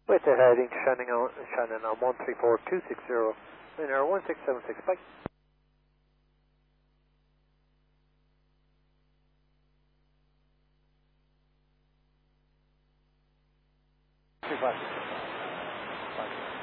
With the heading Shannon on 134260, linear 1676, bye. Two five.